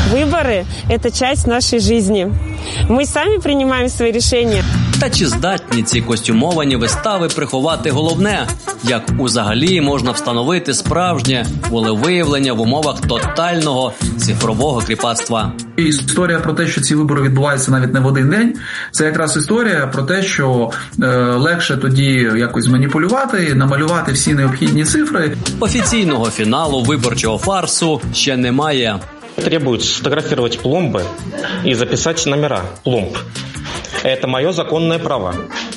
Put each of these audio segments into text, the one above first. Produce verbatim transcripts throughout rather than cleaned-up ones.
Выборы – это часть нашей жизни. Мы сами принимаем свои решения. Та чи здатні ці костюмовані вистави приховати головне? Як узагалі можна встановити справжнє волевиявлення в умовах тотального цифрового кріпацтва? Історія про те, що ці вибори відбуваються навіть не в один день, це якраз історія про те, що е, легше тоді якось зманіпулювати, намалювати всі необхідні цифри. Офіційного фіналу виборчого фарсу ще немає. Требуют сфотографировать пломбы и записать номера пломб. Это мое законное право.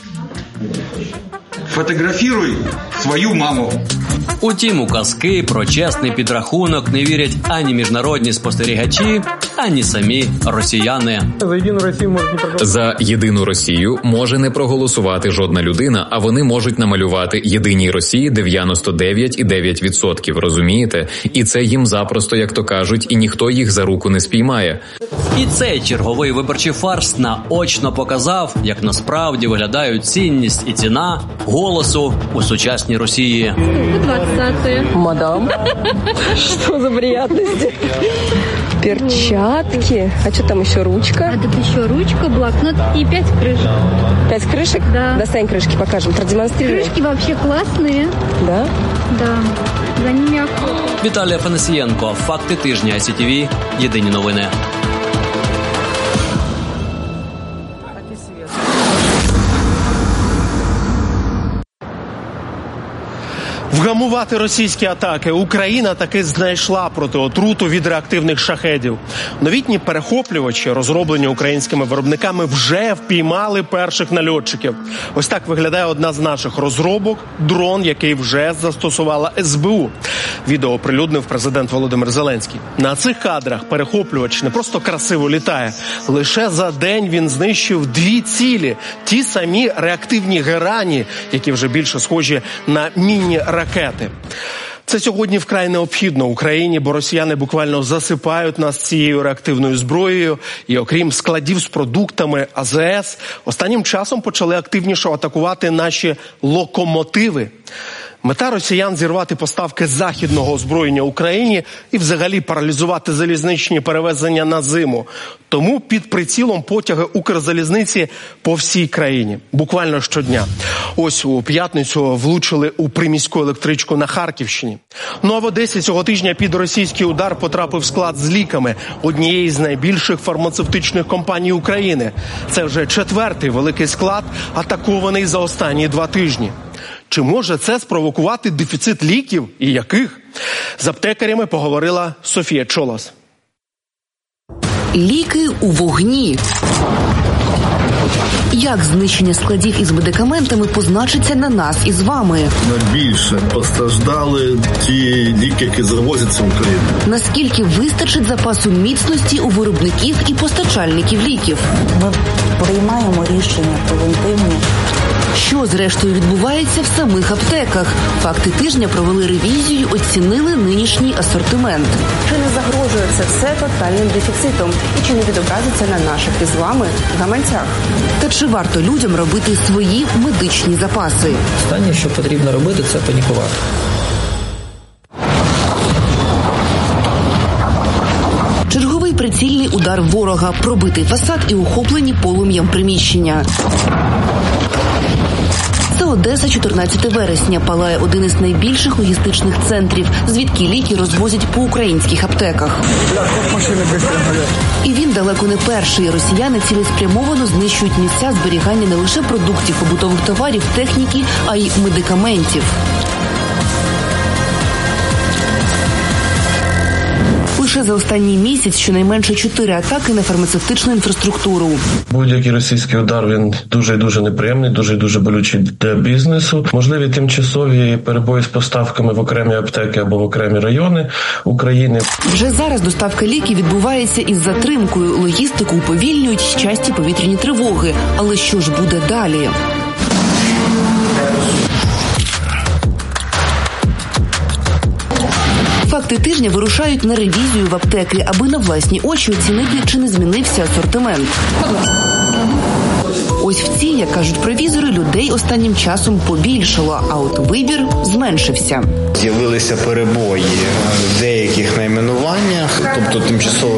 Фотографируй свою маму. Утім, у казки про чесний підрахунок не вірять ані міжнародні спостерігачі, ані самі росіяни. За «Єдину Росію» може не проголосувати жодна людина, а вони можуть намалювати «Єдиній Росії» дев'яносто дев'ять цілих дев'ять десятих відсотка, розумієте? І це їм запросто, як то кажуть, і ніхто їх за руку не спіймає. І цей черговий виборчий фарс наочно показав, як насправді виглядають цінність і ціна голосу у сучасній Росії. Мадам, что за приятности? Перчатки. А что там еще, ручка? А тут еще ручка, блокнот и пять крышек. Пять крышек? Да. Достань крышки, покажем, продемонстрируем. Крышки вообще классные. Да? Да. За ними охота. Віталій Афанасієнко. Факти тижня ай сі ті ві. Єдині новини. Вгамувати російські атаки Україна таки знайшла протиотруту від реактивних шахедів. Новітні перехоплювачі, розроблені українськими виробниками, вже впіймали перших нальотчиків. Ось так виглядає одна з наших розробок – дрон, який вже застосувала ес бе у. Відео оприлюднив президент Володимир Зеленський. На цих кадрах перехоплювач не просто красиво літає. Лише за день він знищив дві цілі. Ті самі реактивні герані, які вже більше схожі на міні-ракети. Ракети. Це сьогодні вкрай необхідно Україні, бо росіяни буквально засипають нас цією реактивною зброєю. І окрім складів з продуктами а зе ес, останнім часом почали активніше атакувати наші локомотиви. Мета росіян – зірвати поставки західного озброєння Україні і взагалі паралізувати залізничні перевезення на зиму. Тому під прицілом потяги Укрзалізниці по всій країні. Буквально щодня. Ось у п'ятницю влучили у приміську електричку на Харківщині. Ну а в Одесі цього тижня під російський удар потрапив склад з ліками однієї з найбільших фармацевтичних компаній України. Це вже четвертий великий склад, атакований за останні два тижні. Чи може це спровокувати дефіцит ліків і яких? З аптекарями поговорила Софія Чолас. Ліки у вогні. Як знищення складів із медикаментами позначиться на нас із вами? Найбільше постраждали ті ліки, які завозяться в Україну. Наскільки вистачить запасу міцності у виробників і постачальників ліків? Ми приймаємо рішення превентивні. Що, зрештою, відбувається в самих аптеках? Факти тижня провели ревізію, оцінили нинішній асортимент. Чи не загрожує це все тотальним дефіцитом? І чи не відобразиться на наших із вами гаманцях? Та чи варто людям робити свої медичні запаси? Останнє, що потрібно робити, це панікувати. Черговий прицільний удар ворога, пробитий фасад і охоплені полум'ям приміщення. Це Одеса, чотирнадцятого вересня. Палає один із найбільших логістичних центрів, звідки ліки розвозять по українських аптеках. І він далеко не перший. Росіяни цілеспрямовано знищують місця зберігання не лише продуктів, побутових товарів, техніки, а й медикаментів. Лише за останній місяць щонайменше чотири атаки на фармацевтичну інфраструктуру. Будь-який російський удар, він дуже і дуже неприємний, дуже і дуже болючий для бізнесу. Можливі тимчасові перебої з поставками в окремі аптеки або в окремі райони України. Вже зараз доставка ліків відбувається із затримкою. Логістику уповільнюють часті повітряні тривоги. Але що ж буде далі? Факти тижня вирушають на ревізію в аптеки, аби на власні очі оцінити, чи не змінився асортимент. Ось в цій, як кажуть провізори, людей останнім часом побільшало, а от вибір зменшився. З'явилися перебої в деяких найменуваннях, тобто тимчасово